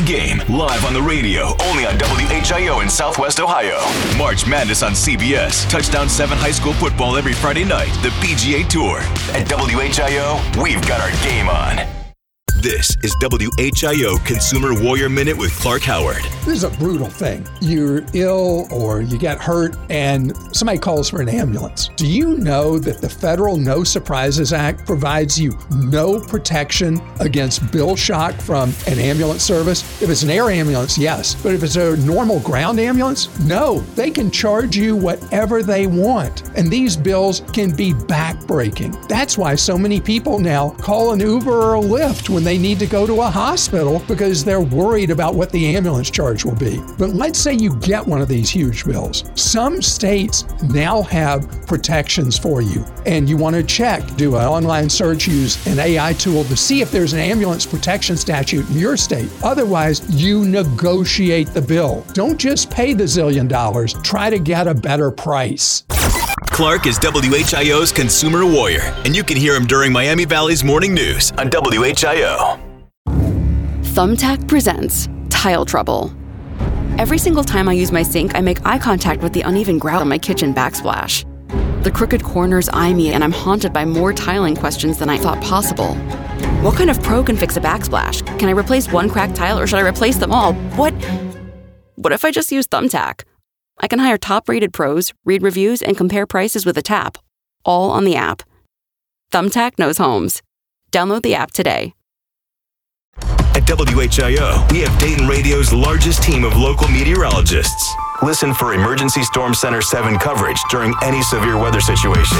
game, live on the radio, only on WHIO in Southwest Ohio. March Madness on CBS. Touchdown 7 high school football every Friday night. The PGA Tour. At WHIO, we've got our game on. This is WHIO Consumer Warrior Minute with Clark Howard. This is a brutal thing. You're ill or you get hurt and somebody calls for an ambulance. Do you know that the federal No Surprises Act provides you no protection against bill shock from an ambulance service? If it's an air ambulance, yes. But if it's a normal ground ambulance, no. They can charge you whatever they want. And these bills can be backbreaking. That's why so many people now call an Uber or a Lyft when they need to go to a hospital because they're worried about what the ambulance charge will be. But let's say you get one of these huge bills. Some states now have protections for you, and you want to check, do an online search, use an AI tool to see if there's an ambulance protection statute in your state. Otherwise, you negotiate the bill. Don't just pay the $1 zillion. Try to get a better price. Clark is WHIO's Consumer Warrior, and you can hear him during Miami Valley's Morning News on WHIO. Thumbtack presents Tile Trouble. Every single time I use my sink, I make eye contact with the uneven grout on my kitchen backsplash. The crooked corners eye me, and I'm haunted by more tiling questions than I thought possible. What kind of pro can fix a backsplash? Can I replace one cracked tile, or should I replace them all? What if I just use Thumbtack? I can hire top-rated pros, read reviews, and compare prices with a tap, all on the app. Thumbtack knows homes. Download the app today. At WHIO, we have Dayton Radio's largest team of local meteorologists. Listen for Emergency Storm Center 7 coverage during any severe weather situation.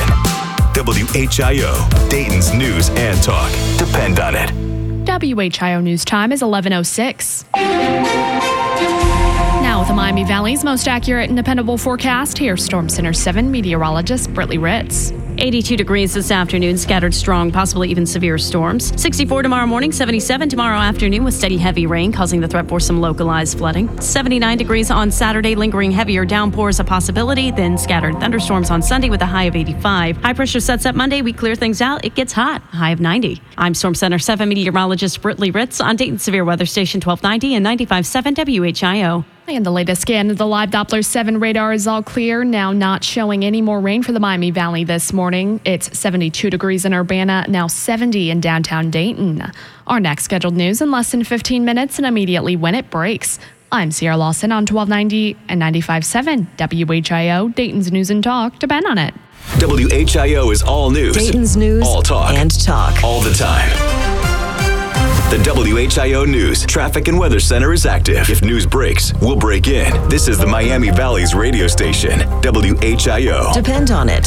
WHIO, Dayton's news and talk. Depend on it. WHIO News Time is 11:06. Now with the Miami Valley's most accurate and dependable forecast, here's Storm Center 7 meteorologist Brittany Ritz. 82 degrees this afternoon, scattered strong, possibly even severe storms. 64 tomorrow morning, 77 tomorrow afternoon with steady heavy rain causing the threat for some localized flooding. 79 degrees on Saturday, lingering heavier downpours a possibility, then scattered thunderstorms on Sunday with a high of 85. High pressure sets up Monday, we clear things out, it gets hot, high of 90. I'm Storm Center 7 meteorologist Brittany Ritz on Dayton Severe Weather Station 1290 and 95.7 WHIO. And the latest scan of the live Doppler 7 radar is all clear, now not showing any more rain for the Miami Valley this morning. It's 72 degrees in Urbana, now 70 in downtown Dayton. Our next scheduled news in less than 15 minutes and immediately when it breaks. I'm Sierra Lawson on 1290 and 95.7 WHIO, Dayton's News and Talk. Depend on it. WHIO is all news. Dayton's News all talk. And talk. All the time. The WHIO News Traffic and Weather Center is active. If news breaks, we'll break in. This is the Miami Valley's radio station, WHIO. Depend on it.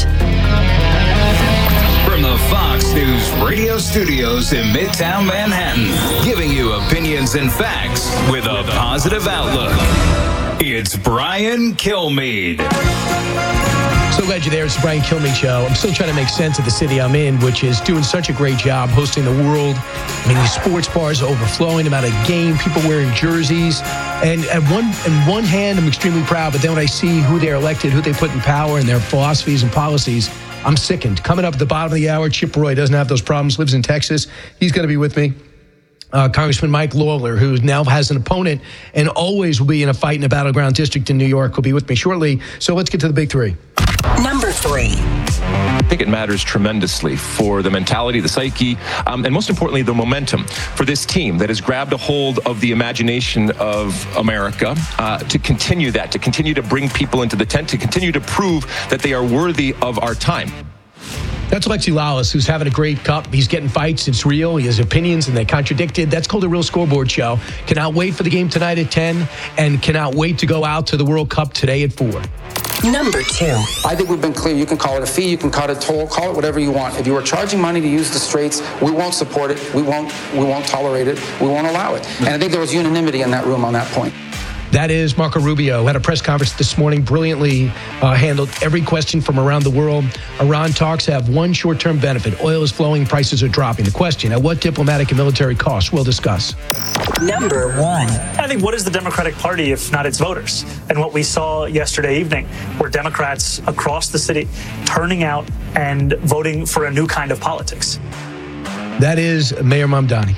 From the Fox News radio studios in Midtown Manhattan, giving you opinions and facts with a positive outlook. It's Brian Kilmeade. So glad you're there. It's the Brian Kilmeade Show. I'm still trying to make sense of the city I'm in, which is doing such a great job hosting the world. I mean, these sports bars are overflowing about a game, people wearing jerseys. And in one hand, I'm extremely proud, but then when I see who they're elected, who they put in power and their philosophies and policies, I'm sickened. Coming up at the bottom of the hour, Chip Roy doesn't have those problems, lives in Texas. He's going to be with me. Congressman Mike Lawler, who now has an opponent and always will be in a fight in a battleground district in New York, will be with me shortly. So let's get to the big three. Number 3. I think it matters tremendously for the mentality, the psyche, and most importantly, the momentum for this team that has grabbed a hold of the imagination of America to continue that, to continue to bring people into the tent, to continue to prove that they are worthy of our time. That's Alexi Lalas, who's having a great cup. He's getting fights. It's real. He has opinions, and they contradicted. That's called a real scoreboard show. Cannot wait for the game tonight at 10, and cannot wait to go out to the World Cup today at 4. Number 2. I think we've been clear. You can call it a fee. You can call it a toll. Call it whatever you want. If you are charging money to use the streets, we won't support it. We won't tolerate it. We won't allow it. And I think there was unanimity in that room on that point. That is Marco Rubio, who had a press conference this morning, brilliantly handled every question from around the world. Iran talks have one short-term benefit. Oil is flowing, prices are dropping. The question, at what diplomatic and military cost? We'll discuss. Number 1. I think, what is the Democratic Party if not its voters? And what we saw yesterday evening were Democrats across the city turning out and voting for a new kind of politics. That is Mayor Mamdani.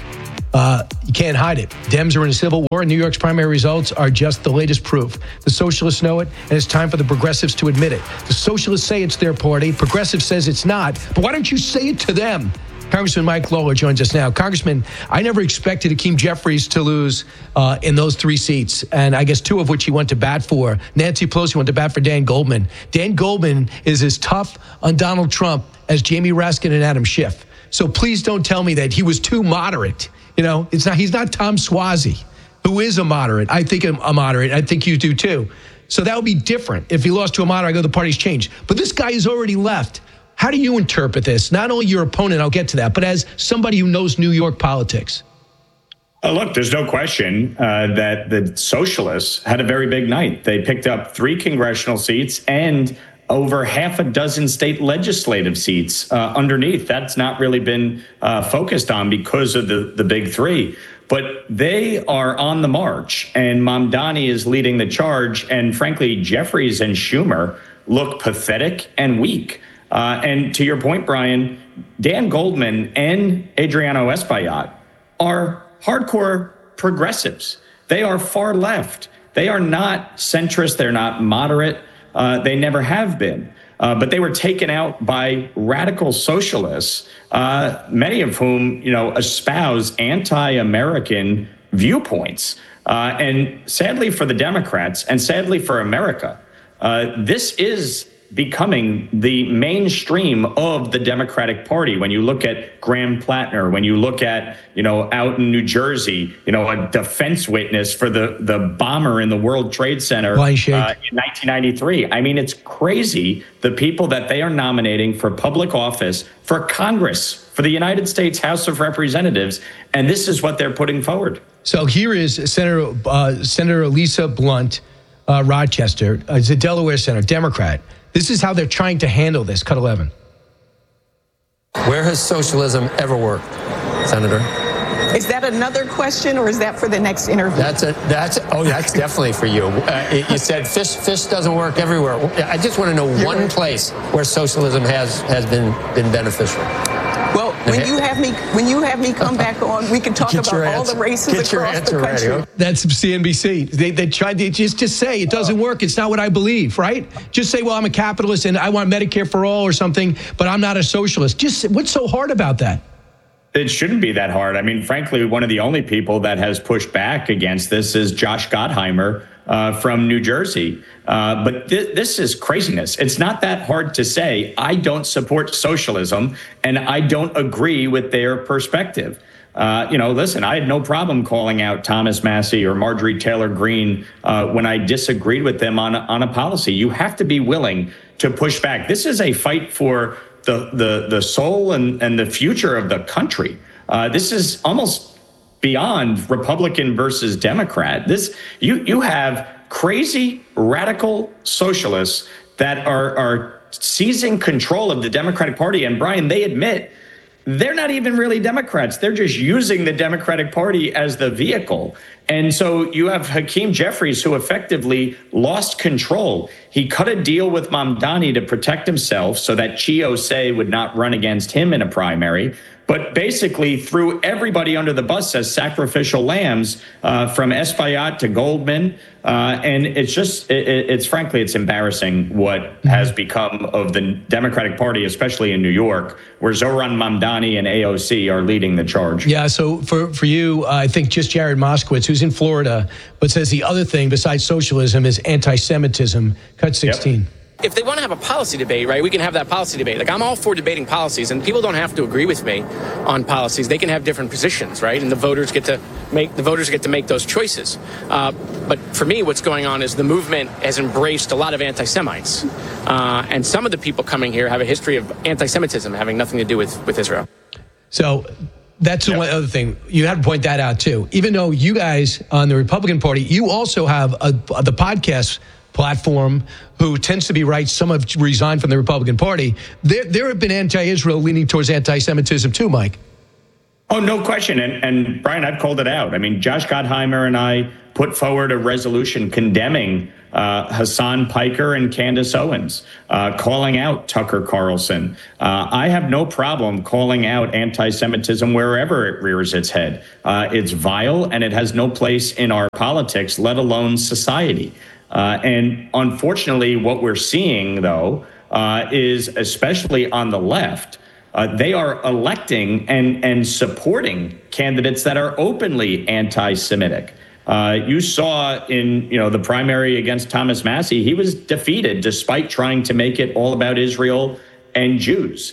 You can't hide it. Dems are in a civil war, and New York's primary results are just the latest proof. The socialists know it, and it's time for the progressives to admit it. The socialists say it's their party. Progressive says it's not. But why don't you say it to them? Congressman Mike Lawler joins us now. Congressman, I never expected Hakeem Jeffries to lose in those 3 seats, and I guess 2 of which he went to bat for. Nancy Pelosi went to bat for Dan Goldman. Dan Goldman is as tough on Donald Trump as Jamie Raskin and Adam Schiff. So please don't tell me that he was too moderate. You know, he's not Tom Suozzi, who is a moderate. I think I'm a moderate. I think you do too. So that would be different. If he lost to a moderate, I go, the party's changed. But this guy has already left. How do you interpret this? Not only your opponent, I'll get to that, but as somebody who knows New York politics. Look, there's no question that the socialists had a very big night. They picked up 3 congressional seats and over half a dozen state legislative seats underneath. That's not really been focused on because of the big 3. But they are on the march, and Mamdani is leading the charge. And frankly, Jeffries and Schumer look pathetic and weak. And to your point, Brian, Dan Goldman and Adriano Espaillat are hardcore progressives. They are far left. They are not centrist. They're not moderate. They never have been. But they were taken out by radical socialists, many of whom, espouse anti-American viewpoints. And sadly for the Democrats and sadly for America, this is becoming the mainstream of the Democratic Party. When you look at Graham Plattner, when you look at, out in New Jersey, a defense witness for the bomber in the World Trade Center in 1993. I mean, it's crazy, the people that they are nominating for public office, for Congress, for the United States House of Representatives, and this is what they're putting forward. So here is Senator Lisa Blunt, Rochester, is a Delaware senator, Democrat. This is how they're trying to handle this. Cut 11. Where has socialism ever worked, Senator? Is that another question, or is that for the next interview? That's definitely for you. You said fish doesn't work everywhere. I just want to know one place where socialism has been beneficial. Well, when you have me come back on, we can talk about all the races across the country. Right. That's CNBC. They tried to just say it doesn't work. It's not what I believe, right? Just say, well, I'm a capitalist and I want Medicare for all or something, but I'm not a socialist. Just what's so hard about that? It shouldn't be that hard. I mean, frankly, one of the only people that has pushed back against this is Josh Gottheimer from New Jersey. But this is craziness. It's not that hard to say, I don't support socialism and I don't agree with their perspective. Listen, I had no problem calling out Thomas Massie or Marjorie Taylor Greene when I disagreed with them on a policy. You have to be willing to push back. This is a fight for the soul and the future of the country. This is almost beyond Republican versus Democrat. You have crazy radical socialists that are seizing control of the Democratic Party. And Brian, they admit they're not even really Democrats. They're just using the Democratic Party as the vehicle. And so you have Hakeem Jeffries, who effectively lost control. He cut a deal with Mamdani to protect himself so that Chi Osei would not run against him in a primary, but basically threw everybody under the bus as sacrificial lambs, from Espaillat to Goldman. And it's frankly, it's embarrassing what has become of the Democratic Party, especially in New York, where Zohran Mamdani and AOC are leading the charge. Yeah, so for you, I think just Jared Moskowitz, who's in Florida, but says the other thing besides socialism is anti-Semitism. Cut 16. Yep. If they want to have a policy debate, right, we can have that policy debate. Like, I'm all for debating policies, and people don't have to agree with me on policies. They can have different positions, right? And the voters get to make those choices. But for me, what's going on is the movement has embraced a lot of anti-Semites. And some of the people coming here have a history of anti-Semitism having nothing to do with Israel. So that's the one other thing. You had to point that out, too. Even though you guys on the Republican Party, you also have the podcast platform who tends to be right. Some have resigned from the Republican Party. There have been anti-Israel leaning towards anti-Semitism too, Mike. Oh, no question. And Brian, I've called it out. I mean, Josh Gottheimer and I put forward a resolution condemning Hassan Piker and Candace Owens, calling out Tucker Carlson. I have no problem calling out anti-Semitism wherever it rears its head. It's vile, and it has no place in our politics, let alone society. And unfortunately, what we're seeing, though, is especially on the left, they are electing and supporting candidates that are openly anti-Semitic. You saw in the primary against Thomas Massie, he was defeated despite trying to make it all about Israel and Jews.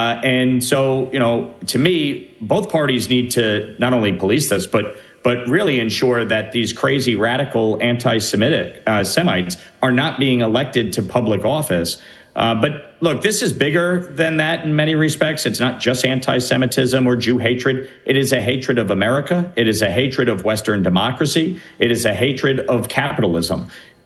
And so, to me, both parties need to not only police this, but really ensure that these crazy radical anti-Semitic Semites are not being elected to public office. But look, this is bigger than that in many respects. It's not just anti-Semitism or Jew hatred. It is a hatred of America. It is a hatred of Western democracy. It is a hatred of capitalism.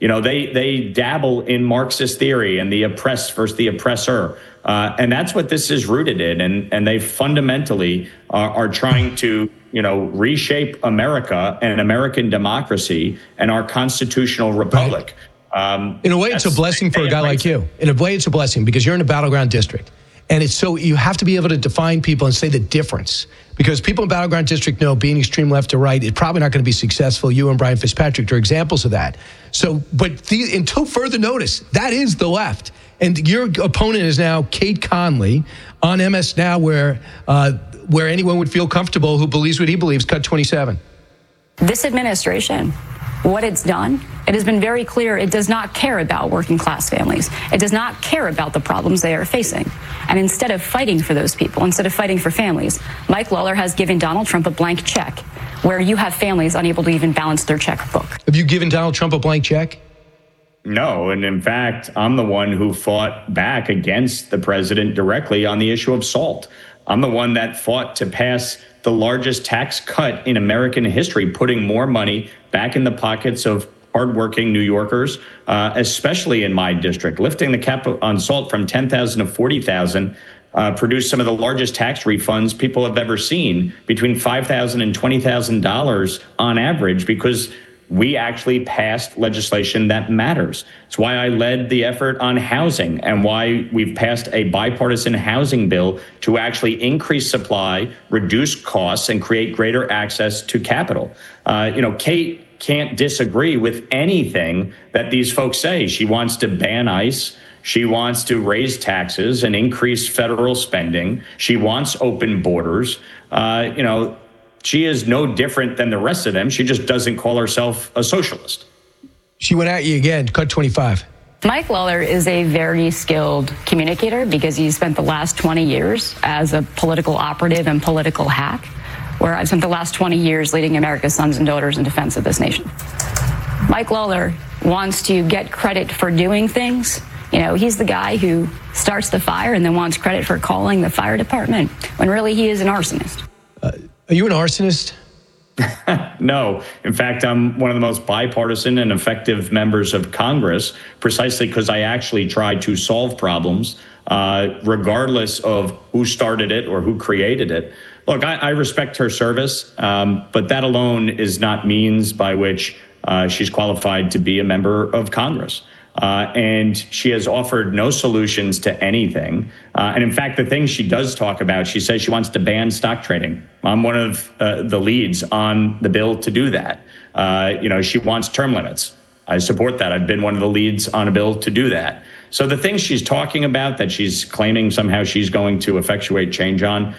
They dabble in Marxist theory and the oppressed versus the oppressor. And that's what this is rooted in. And they fundamentally are trying to, reshape America and American democracy and our constitutional republic. Right. In a way, it's a blessing for a guy like you. In a way, it's a blessing because you're in a battleground district. And it's so you have to be able to define people and say the difference. Because people in battleground district know being extreme left or right is probably not going to be successful. You and Brian Fitzpatrick are examples of that. So, but until further notice, that is the left. And your opponent is now Kate Conley on MS Now, where anyone would feel comfortable who believes what he believes. Cut 27. This administration, what it's done, it has been very clear it does not care about working class families. It does not care about the problems they are facing. And instead of fighting for those people, instead of fighting for families, Mike Lawler has given Donald Trump a blank check where you have families unable to even balance their checkbook. Have you given Donald Trump a blank check? No. And in fact, I'm the one who fought back against the president directly on the issue of SALT. I'm the one that fought to pass the largest tax cut in American history, putting more money back in the pockets of hardworking New Yorkers, especially in my district. Lifting the cap on SALT from $10,000 to $40,000 produced some of the largest tax refunds people have ever seen, between $5,000 and $20,000 on average, because we actually passed legislation that matters. It's why I led the effort on housing and why we've passed a bipartisan housing bill to actually increase supply, reduce costs, and create greater access to capital. Kate can't disagree with anything that these folks say. She wants to ban ICE. She wants to raise taxes and increase federal spending. She wants open borders. She is no different than the rest of them. She just doesn't call herself a socialist. She went at you again. Cut 25. Mike Lawler is a very skilled communicator because he spent the last 20 years as a political operative and political hack, where I've spent the last 20 years leading America's sons and daughters in defense of this nation. Mike Lawler wants to get credit for doing things. He's the guy who starts the fire and then wants credit for calling the fire department, when really he is an arsonist. Are you an arsonist? No. In fact, I'm one of the most bipartisan and effective members of Congress, precisely because I actually try to solve problems, regardless of who started it or who created it. Look, I respect her service, but that alone is not means by which she's qualified to be a member of Congress. And she has offered no solutions to anything. And in fact, the things she does talk about, she says she wants to ban stock trading. I'm one of the leads on the bill to do that. She wants term limits. I support that. I've been one of the leads on a bill to do that. So the things she's talking about that she's claiming somehow she's going to effectuate change on,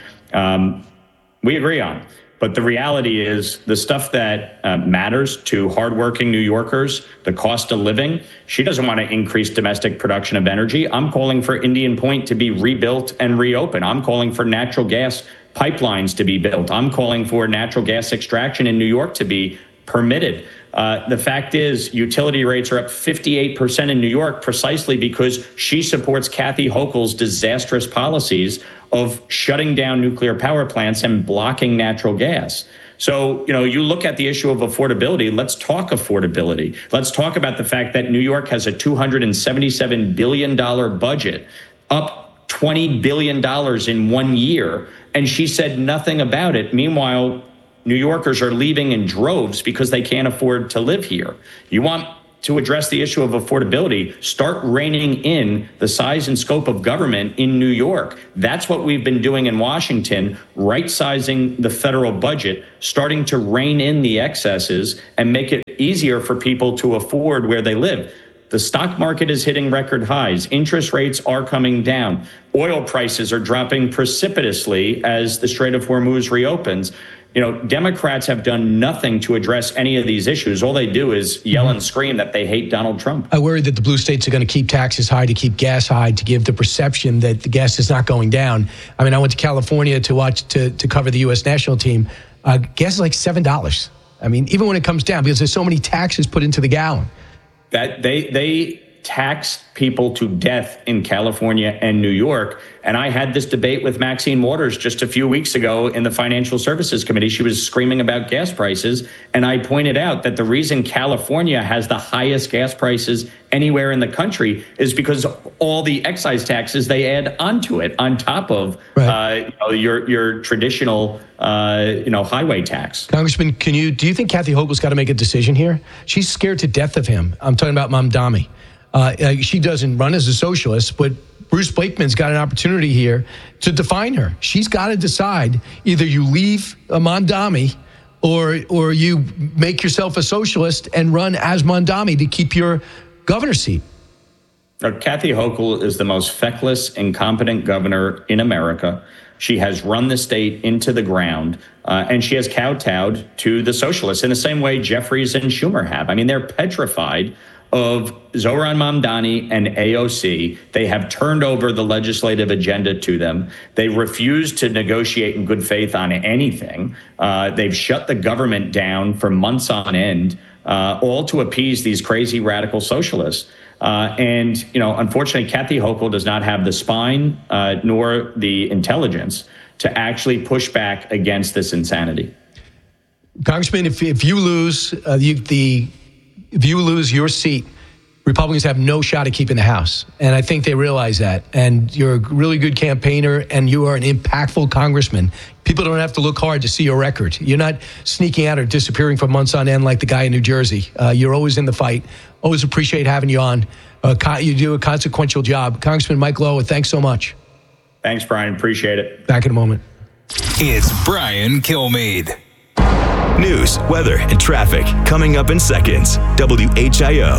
we agree on. But the reality is the stuff that matters to hardworking New Yorkers, the cost of living, she doesn't want to increase domestic production of energy. I'm calling for Indian Point to be rebuilt and reopened. I'm calling for natural gas pipelines to be built. I'm calling for natural gas extraction in New York to be permitted. The fact is, utility rates are up 58% in New York precisely because she supports Kathy Hochul's disastrous policies of shutting down nuclear power plants and blocking natural gas. So, you look at the issue of affordability. Let's talk affordability. Let's talk about the fact that New York has a $277 billion budget, up $20 billion in 1 year. And she said nothing about it. Meanwhile, New Yorkers are leaving in droves because they can't afford to live here. You want to address the issue of affordability, start reining in the size and scope of government in New York. That's what we've been doing in Washington, right-sizing the federal budget, starting to rein in the excesses and make it easier for people to afford where they live. The stock market is hitting record highs. Interest rates are coming down. Oil prices are dropping precipitously as the Strait of Hormuz reopens. Democrats have done nothing to address any of these issues. All they do is yell and scream that they hate Donald Trump. I worry that the blue states are going to keep taxes high, to keep gas high, to give the perception that the gas is not going down. I mean, I went to California to cover the U.S. national team. Gas is like $7. I mean, even when it comes down, because there's so many taxes put into the gallon. That they tax people to death in California and New York. And I had this debate with Maxine Waters just a few weeks ago in the Financial Services Committee. She was screaming about gas prices. And I pointed out that the reason California has the highest gas prices anywhere in the country is because all the excise taxes they add onto it, on top of your traditional highway tax. Congressman, do you think Kathy Hochul's got to make a decision here? She's scared to death of him. I'm talking about Mamdani. She doesn't run as a socialist, but Bruce Blakeman's got an opportunity here to define her. She's got to decide, either you leave Mamdani or you make yourself a socialist and run as Mamdani to keep your governor's seat. Kathy Hochul is the most feckless, incompetent governor in America. She has run the state into the ground, and she has kowtowed to the socialists in the same way Jeffries and Schumer have. I mean, they're petrified of Zohran Mamdani and AOC. They have turned over the legislative agenda to them. They refuse to negotiate in good faith on anything. They've shut the government down for months on end, all to appease these crazy radical socialists. Unfortunately, Kathy Hochul does not have the spine nor the intelligence to actually push back against this insanity. Congressman, if you lose if you lose your seat, Republicans have no shot at keeping the House. And I think they realize that. And you're a really good campaigner, and you are an impactful congressman. People don't have to look hard to see your record. You're not sneaking out or disappearing for months on end like the guy in New Jersey. You're always in the fight. Always appreciate having you on. You do a consequential job. Congressman Mike Lowe, thanks so much. Thanks, Brian. Appreciate it. Back in a moment. It's Brian Kilmeade. News, weather, and traffic coming up in seconds. WHIO.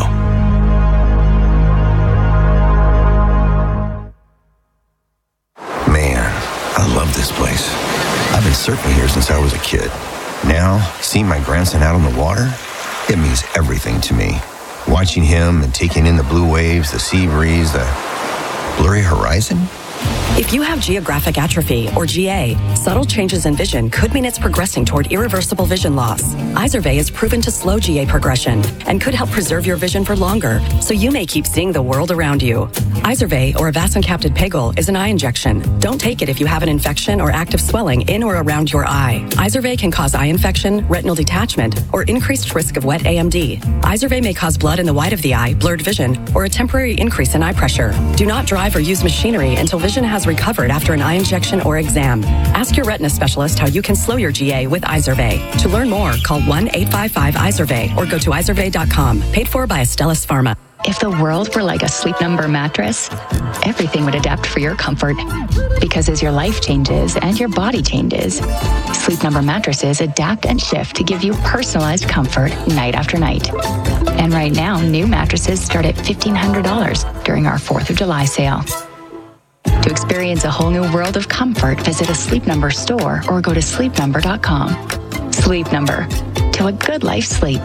Man, I love this place. I've been surfing here since I was a kid. Now, seeing my grandson out on the water, it means everything to me. Watching him and taking in the blue waves, the sea breeze, the blurry horizon. If you have geographic atrophy, or GA, subtle changes in vision could mean it's progressing toward irreversible vision loss. Izervay is proven to slow GA progression and could help preserve your vision for longer, so you may keep seeing the world around you. Izervay, or avacincaptad pegol, is an eye injection. Don't take it if you have an infection or active swelling in or around your eye. Izervay can cause eye infection, retinal detachment, or increased risk of wet AMD. Izervay may cause blood in the white of the eye, blurred vision, or a temporary increase in eye pressure. Do not drive or use machinery until vision has recovered after an eye injection or exam. Ask your retina specialist how you can slow your GA with Izervay. To learn more, call 1-855-IZERVAY or go to izervay.com. Paid for by Astellas Pharma. If the world were like a Sleep Number mattress, everything would adapt for your comfort. Because as your life changes and your body changes, Sleep Number mattresses adapt and shift to give you personalized comfort night after night. And right now, new mattresses start at $1,500 during our 4th of July sale. To experience a whole new world of comfort, visit a Sleep Number store or go to sleepnumber.com. Sleep Number. Till a good life sleep.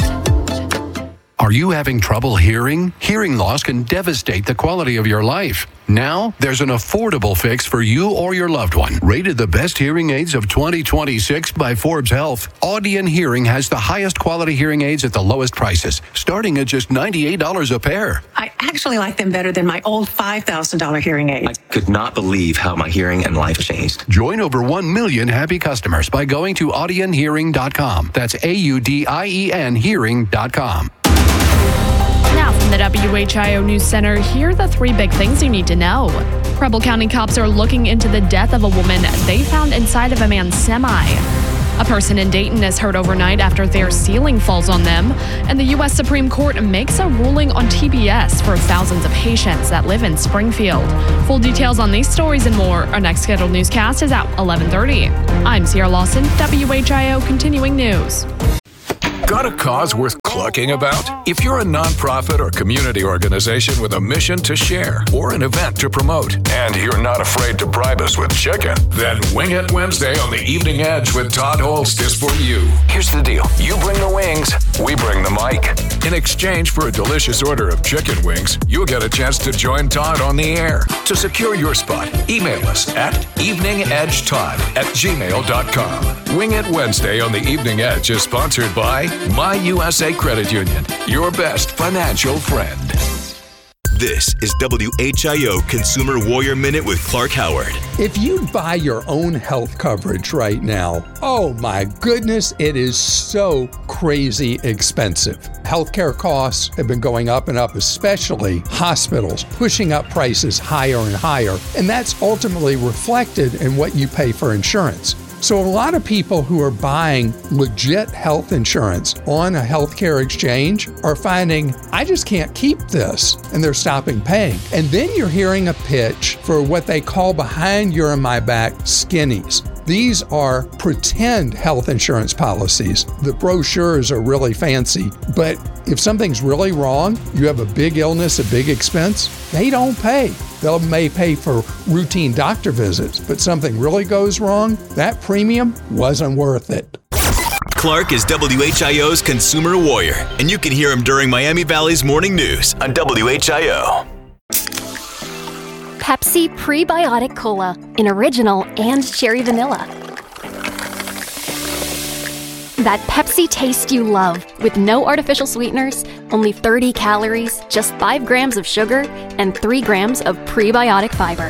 Are you having trouble hearing? Hearing loss can devastate the quality of your life. Now, there's an affordable fix for you or your loved one. Rated the best hearing aids of 2026 by Forbes Health, Audion Hearing has the highest quality hearing aids at the lowest prices, starting at just $98 a pair. I actually like them better than my old $5,000 hearing aids. I could not believe how my hearing and life changed. Join over 1 million happy customers by going to audionhearing.com. That's AUDIEN hearing.com. Now from the WHIO News Center, here are the 3 big things you need to know. Preble County cops are looking into the death of a woman they found inside of a man's semi. A person in Dayton is hurt overnight after their ceiling falls on them. And the U.S. Supreme Court makes a ruling on TBS for thousands of patients that live in Springfield. Full details on these stories and more. Our next scheduled newscast is at 11:30. I'm Sierra Lawson, WHIO Continuing News. Got a cause worth clucking about? If you're a nonprofit or community organization with a mission to share or an event to promote, and you're not afraid to bribe us with chicken, then Wing It Wednesday on the Evening Edge with Todd Holst is for you. Here's the deal. You bring the wings, we bring the mic. In exchange for a delicious order of chicken wings, you'll get a chance to join Todd on the air. To secure your spot, email us at eveningedgetodd@gmail.com. Wing It Wednesday on the Evening Edge is sponsored by My USA Credit Union, your best financial friend. This is WHIO Consumer Warrior Minute with Clark Howard. If you buy your own health coverage right now, oh my goodness, it is so crazy expensive. Healthcare costs have been going up and up, especially hospitals, pushing up prices higher and higher, and that's ultimately reflected in what you pay for insurance. So a lot of people who are buying legit health insurance on a healthcare exchange are finding, I just can't keep this, and they're stopping paying. And then you're hearing a pitch for what they call behind your and my back skinnies. These are pretend health insurance policies. The brochures are really fancy, but if something's really wrong, you have a big illness, a big expense, they don't pay. They may pay for routine doctor visits, but something really goes wrong, that premium wasn't worth it. Clark is WHIO's Consumer Warrior, and you can hear him during Miami Valley's Morning News on WHIO. Pepsi Prebiotic Cola in original and cherry vanilla. That Pepsi taste you love with no artificial sweeteners, only 30 calories, just 5 grams of sugar, and 3 grams of prebiotic fiber.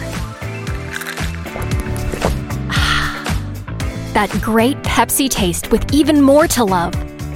That great Pepsi taste with even more to love.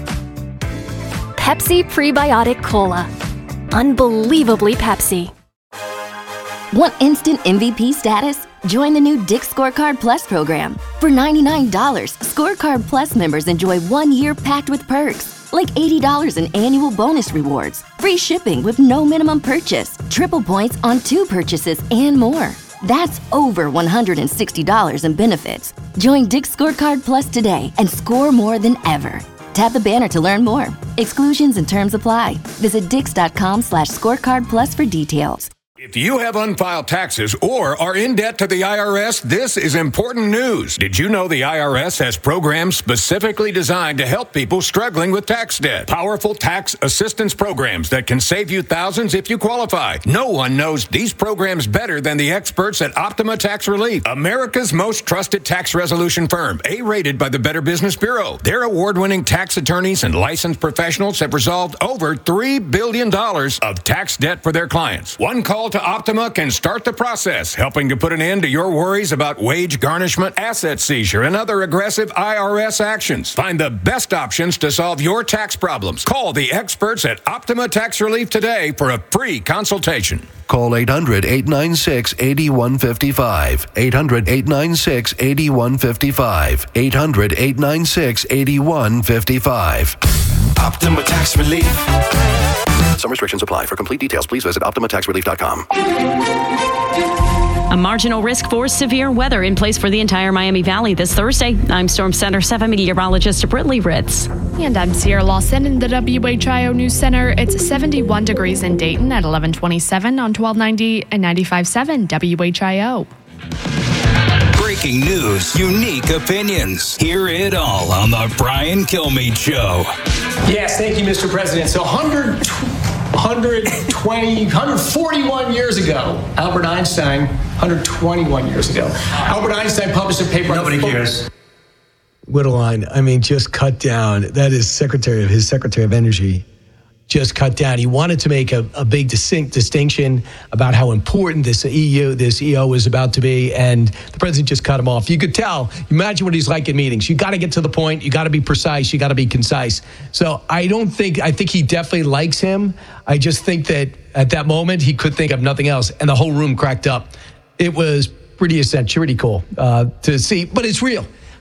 Pepsi Prebiotic Cola. Unbelievably Pepsi. Want instant MVP status? Join the new Dick's Scorecard Plus program. For $99, Scorecard Plus members enjoy 1 year packed with perks, like $80 in annual bonus rewards, free shipping with no minimum purchase, triple points on 2 purchases, and more. That's over $160 in benefits. Join Dick's Scorecard Plus today and score more than ever. Tap the banner to learn more. Exclusions and terms apply. Visit dix.com/scorecardplus for details. If you have unfiled taxes or are in debt to the IRS, this is important news. Did you know the IRS has programs specifically designed to help people struggling with tax debt? Powerful tax assistance programs that can save you thousands if you qualify. No one knows these programs better than the experts at Optima Tax Relief, America's most trusted tax resolution firm, A-rated by the Better Business Bureau. Their award-winning tax attorneys and licensed professionals have resolved over $3 billion of tax debt for their clients. One call to Optima can start the process, helping to put an end to your worries about wage garnishment, asset seizure, and other aggressive IRS actions. Find the best options to solve your tax problems. Call the experts at Optima Tax Relief today for a free consultation. Call 800-896-8155. 800-896-8155. 800-896-8155. Optima Tax Relief. Some restrictions apply. For complete details, please visit OptimaTaxRelief.com. A marginal risk for severe weather in place for the entire Miami Valley this Thursday. I'm Storm Center 7 meteorologist Brittany Ritz. And I'm Sierra Lawson in the WHIO News Center. It's 71 degrees in Dayton at 1127 on 1290 and 95.7 WHIO. Breaking news, unique opinions. Hear it all on the Brian Kilmeade Show. Yes, thank you, Mr. President. So 141 years ago, Albert Einstein, 121 years ago, Albert Einstein published a paper. Nobody cares. Whittleline, I mean, just cut down. That is Secretary of Energy. Just cut down. He wanted to make a big distinction about how important this EO was about to be, and the president just cut him off. You could tell. Imagine what he's like in meetings. You got to get to the point. You got to be precise. You got to be concise. So I think he definitely likes him. I just think that at that moment he could think of nothing else, and the whole room cracked up. It was pretty essential, pretty cool to see, but it's real.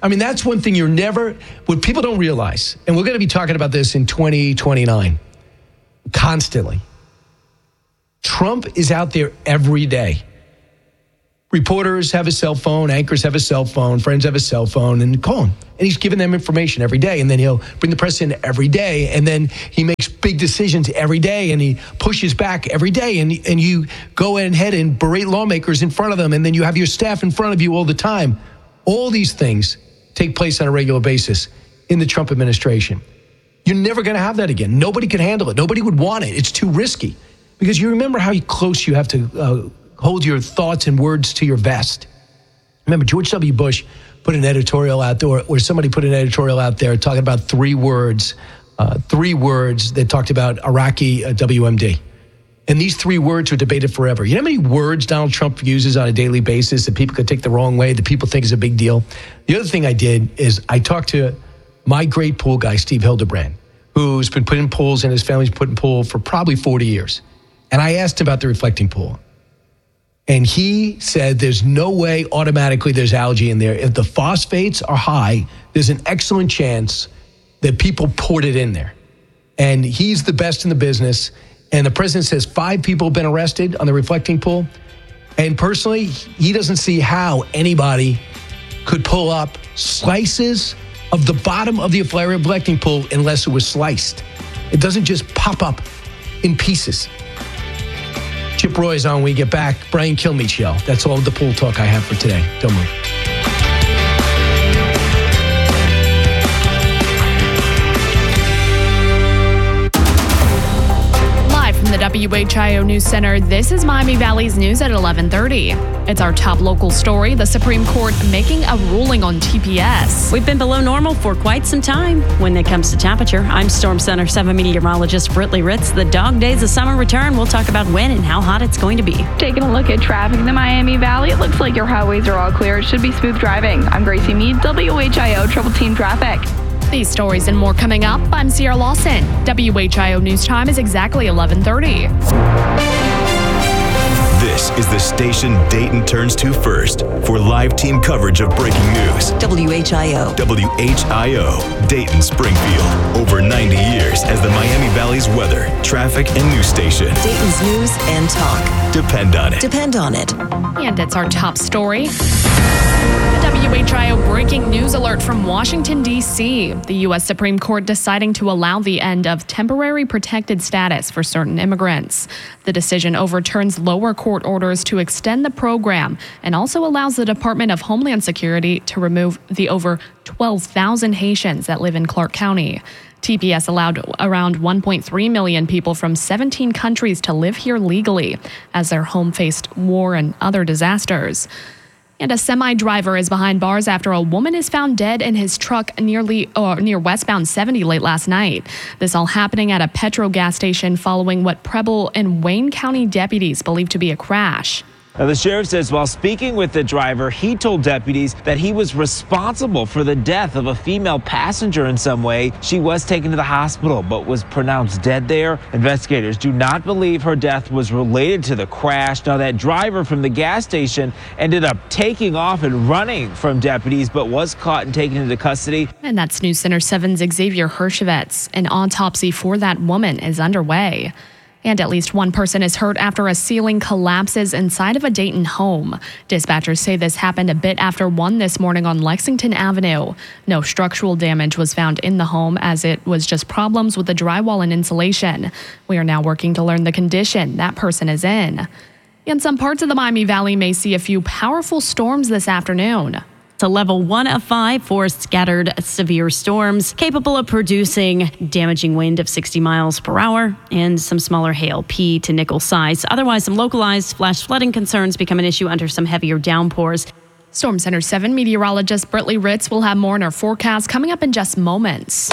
I mean, that's one thing what people don't realize, and we're going to be talking about this in 2029 constantly. Trump is out there every day. Reporters have a cell phone, anchors have a cell phone, friends have a cell phone, and call him. And he's giving them information every day. And then he'll bring the press in every day. And then he makes big decisions every day. And he pushes back every day. And you go ahead and berate lawmakers in front of them. And then you have your staff in front of you all the time. All these things take place on a regular basis in the Trump administration. You're never going to have that again. Nobody could handle it. Nobody would want it. It's too risky. Because you remember how close you have to hold your thoughts and words to your vest. Remember, George W. Bush put an editorial out there, or somebody put an editorial out there talking about three words that talked about Iraqi WMD. And these three words are debated forever. You know how many words Donald Trump uses on a daily basis that people could take the wrong way, that people think is a big deal? The other thing I did is I talked to my great pool guy, Steve Hildebrand, who's been putting pools and his family's put in pool for probably 40 years. And I asked him about the reflecting pool. And he said there's no way automatically there's algae in there. If the phosphates are high, there's an excellent chance that people poured it in there. And he's the best in the business. And the president says 5 people have been arrested on the reflecting pool. And personally, he doesn't see how anybody could pull up slices of the bottom of the reflecting pool unless it was sliced. It doesn't just pop up in pieces. Chip Roy is on when we get back. Brian Kilmeade Show. That's all the pool talk I have for today. Don't move. Live from the WHIO News Center, this is Miami Valley's news at 11:30. It's our top local story, the Supreme Court making a ruling on TPS. We've been below normal for quite some time when it comes to temperature. I'm Storm Center 7 meteorologist Britley Ritz. The dog days of summer return. We'll talk about when and how hot it's going to be. Taking a look at traffic in the Miami Valley, it looks like your highways are all clear. It should be smooth driving. I'm Gracie Mead, WHIO Trouble Team Traffic. These stories and more coming up. I'm Sierra Lawson. WHIO News Time is exactly 11:30. This is the station Dayton turns to first for live team coverage of breaking news. WHIO. WHIO, Dayton, Springfield. Over 90 years as the Miami Valley's weather, traffic, and news station. Dayton's news and talk. Depend on it. Depend on it. And it's our top story. WHIO breaking news alert from Washington, D.C. The U.S. Supreme Court deciding to allow the end of temporary protected status for certain immigrants. The decision overturns lower court orders to extend the program and also allows the Department of Homeland Security to remove the over 12,000 Haitians that live in Clark County. TPS allowed around 1.3 million people from 17 countries to live here legally as their home faced war and other disasters. And a semi-driver is behind bars after a woman is found dead in his truck near westbound 70 late last night. This all happening at a Petro gas station following what Preble and Wayne County deputies believe to be a crash. Now, the sheriff says while speaking with the driver, he told deputies that he was responsible for the death of a female passenger in some way. She was taken to the hospital, but was pronounced dead there. Investigators do not believe her death was related to the crash. Now, that driver from the gas station ended up taking off and running from deputies, but was caught and taken into custody. And that's News Center 7's Xavier Hershevitz. An autopsy for that woman is underway. And at least one person is hurt after a ceiling collapses inside of a Dayton home. Dispatchers say this happened a bit after 1 this morning on Lexington Avenue. No structural damage was found in the home as it was just problems with the drywall and insulation. We are now working to learn the condition that person is in. And some parts of the Miami Valley may see a few powerful storms this afternoon. It's a level 1 of 5 for scattered severe storms, capable of producing damaging wind of 60 miles per hour and some smaller hail, P to nickel size. Otherwise, some localized flash flooding concerns become an issue under some heavier downpours. Storm Center 7 meteorologist Britley Ritz will have more in our forecast coming up in just moments.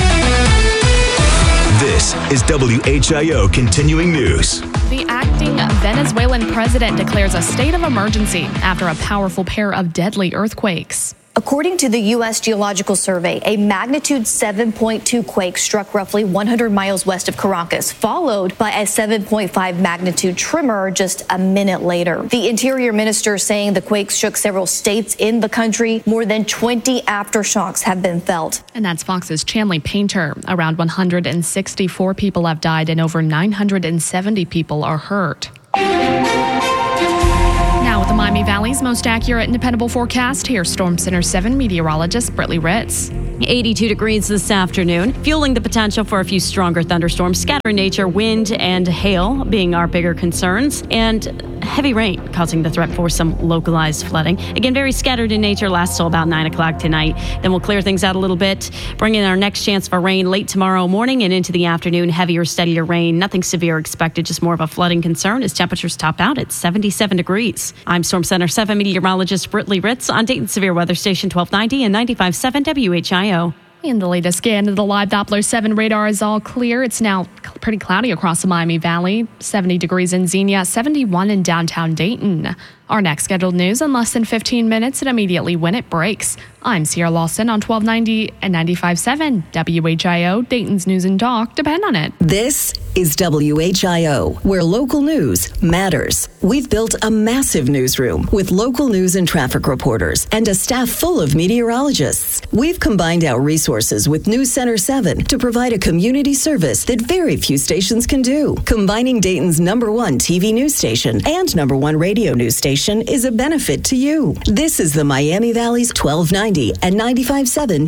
This is WHIO Continuing News. The acting Venezuelan president declares a state of emergency after a powerful pair of deadly earthquakes. According to the U.S. Geological Survey, a magnitude 7.2 quake struck roughly 100 miles west of Caracas, followed by a 7.5 magnitude tremor just a minute later. The Interior Minister saying the quake shook several states in the country. More than 20 aftershocks have been felt. And that's Fox's Chanley Painter. Around 164 people have died and over 970 people are hurt. Now with the Miami Valley's most accurate and dependable forecast, here's Storm Center 7 meteorologist Brittany Ritz. 82 degrees this afternoon, fueling the potential for a few stronger thunderstorms. Scattering nature, wind and hail being our bigger concerns, and heavy rain causing the threat for some localized flooding. Again, very scattered in nature, lasts till about 9 o'clock tonight. Then we'll clear things out a little bit, bring in our next chance for rain late tomorrow morning and into the afternoon. Heavier, steadier rain. Nothing severe expected, just more of a flooding concern as temperatures top out at 77 degrees. I'm Storm Center 7 meteorologist Brittany Ritz on Dayton Severe Weather Station 1290 and 95.7 WHIO. In the latest scan of the Live Doppler 7 radar is all clear. It's now pretty cloudy across the Miami Valley. 70 degrees in Xenia, 71 in downtown Dayton. Our next scheduled news in less than 15 minutes and immediately when it breaks. I'm Sierra Lawson on 1290 and 95.7 WHIO, Dayton's News and Talk. Depend on it. This is WHIO, where local news matters. We've built a massive newsroom with local news and traffic reporters and a staff full of meteorologists. We've combined our resources with News Center 7 to provide a community service that very few stations can do. Combining Dayton's #1 TV news station and #1 radio news station is a benefit to you. This is the Miami Valley's 1290 and 95.7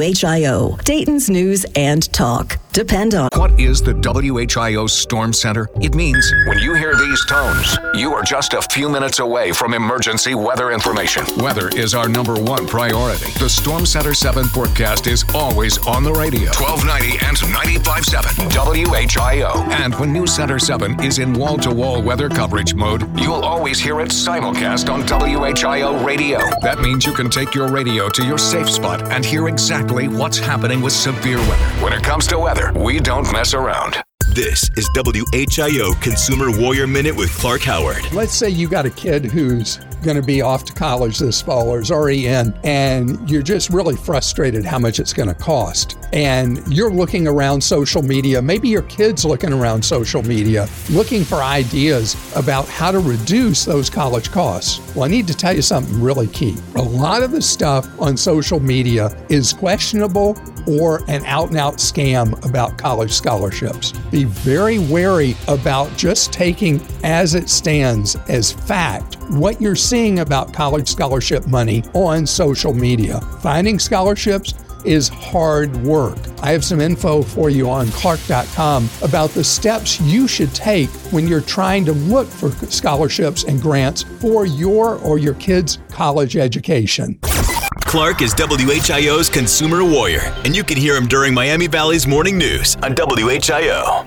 WHIO, Dayton's News and Talk. Depend on. What is the WHIO Storm Center? It means when you hear these tones, you are just a few minutes away from emergency weather information. Weather is our #1 priority. The Storm Center 7 forecast is always on the radio. 1290 and 95.7 WHIO. And when News Center 7 is in wall-to-wall weather coverage mode, you'll always hear it simulcast on WHIO radio. That means you can take your radio to your safe spot and hear exactly what's happening with severe weather. When it comes to weather, we don't mess around. This is WHIO Consumer Warrior Minute with Clark Howard. Let's say you got a kid who's going to be off to college this fall or is already in, and you're just really frustrated how much it's going to cost. And you're looking around social media, maybe your kid's looking around social media, looking for ideas about how to reduce those college costs. Well, I need to tell you something really key. A lot of the stuff on social media is questionable or an out-and-out scam about college scholarships. Be very wary about just taking as it stands as fact what you're seeing about college scholarship money on social media. Finding scholarships is hard work. I have some info for you on Clark.com about the steps you should take when you're trying to look for scholarships and grants for your or your kid's college education. Clark is WHIO's Consumer Warrior, and you can hear him during Miami Valley's morning news on WHIO.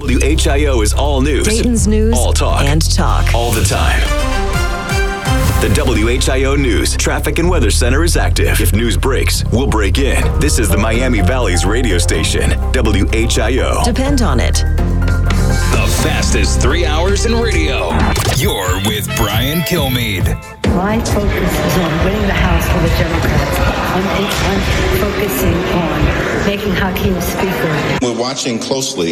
WHIO is all news, Dayton's News all talk, and Talk, all the time. The WHIO News Traffic and Weather Center is active. If news breaks, we'll break in. This is the Miami Valley's radio station, WHIO. Depend on it. The fastest 3 hours in radio. You're with Brian Kilmeade. My focus is on winning the House for the Democrats. I'm focusing on making Hakeem Speaker. We're watching closely